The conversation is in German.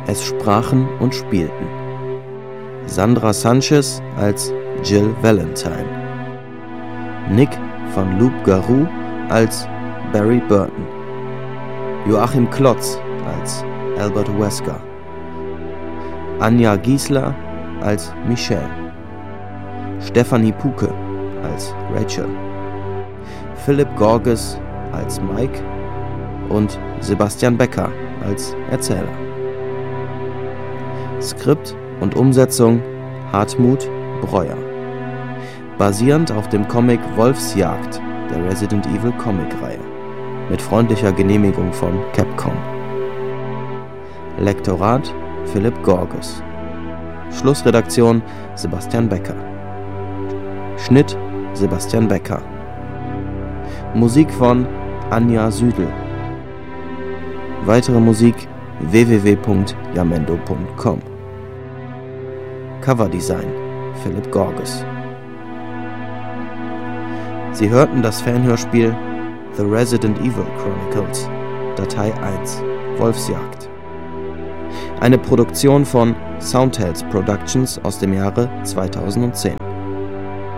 Es sprachen und spielten Sandra Sanchez als Jill Valentine, Nick van Loup-Garou als Barry Burton, Joachim Klotz als Albert Wesker, Anja Giesler als Michelle, Stefanie Puke als Rachel, Philipp Gorges als Mike und Sebastian Becker als Erzähler. Skript und Umsetzung Hartmut Breuer. Basierend auf dem Comic Wolfsjagd der Resident Evil Comic-Reihe. Mit freundlicher Genehmigung von Capcom. Lektorat Philipp Gorges. Schlussredaktion Sebastian Becker. Schnitt Sebastian Becker. Musik von Anja Südel. Weitere Musik www.jamendo.com. Coverdesign Philipp Gorges. Sie hörten das Fanhörspiel The Resident Evil Chronicles, Datei 1, Wolfsjagd. Eine Produktion von Soundhelds Productions aus dem Jahre 2010.